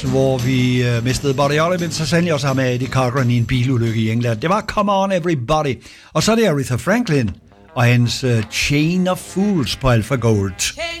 hvor vi mistede Buddy Holly, men så sandelig også har med Eddie Cochran i en bilulykke i England. Det var Come On Everybody. Og så er det Aretha Franklin og hans Chain of Fools på Alpha Gold.